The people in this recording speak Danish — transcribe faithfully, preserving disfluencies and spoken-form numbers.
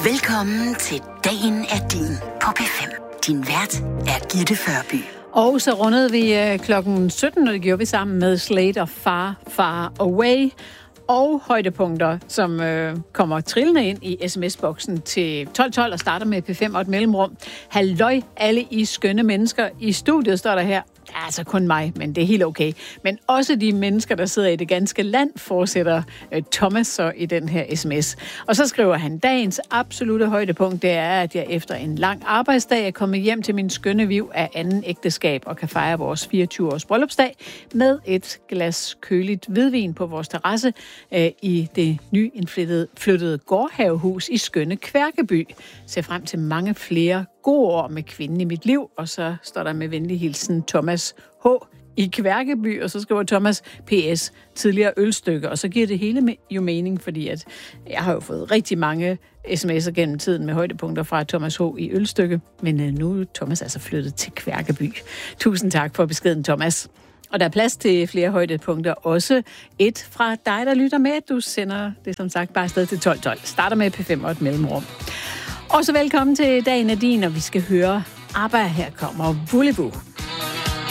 Velkommen til Dagen er din på P fem. Din vært er Gitte Førby. Og så rundede vi uh, klokken sytten, og det gjorde vi sammen med Slade og Far, Far Away. Og højdepunkter, som øh, kommer trillende ind i sms-boksen til tolv tolv og starter med P fem og et mellemrum. Halløj, alle I skønne mennesker. I studiet står der her. Ja, altså kun mig, men det er helt okay. Men også de mennesker, der sidder i det ganske land, fortsætter øh, Thomas så i den her sms. Og så skriver han, dagens absolutte højdepunkt, det er, at jeg efter en lang arbejdsdag er kommet hjem til min skønne viv af anden ægteskab og kan fejre vores fireogtyve års bryllupsdag med et glas køligt hvidvin på vores terrasse øh, i det nyindflyttede flyttede gårdhavehus i skønne Kværkeby. Ser frem til mange flere gode år med kvinden i mit liv, og så står der med venlig hilsen Thomas H. i Kværkeby, og så skriver Thomas P S tidligere ølstykke, og så giver det hele jo mening, fordi at jeg har jo fået rigtig mange sms'er gennem tiden med højdepunkter fra Thomas H. i ølstykke, men nu er Thomas altså flyttet til Kværkeby. Tusind tak for beskeden, Thomas. Og der er plads til flere højdepunkter. Også et fra dig, der lytter med. Du sender det som sagt bare afsted til tolv tolv. Starter med P fem og et mellemrum. Og så velkommen til Dagen er din, og vi skal høre ABBA. Her kommer Voulez-Vous.